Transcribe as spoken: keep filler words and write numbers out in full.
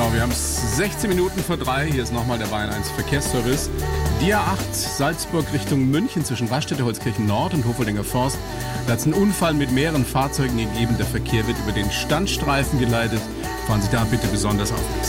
Genau, wir haben es sechzehn Minuten vor drei. Hier ist nochmal der Bayern eins Verkehrsservice. Die A acht Salzburg Richtung München zwischen Raststätte Holzkirchen Nord und Hofeldinger Forst. Da hat es einen Unfall mit mehreren Fahrzeugen gegeben. Der Verkehr wird über den Standstreifen geleitet. Fahren Sie da bitte besonders auf.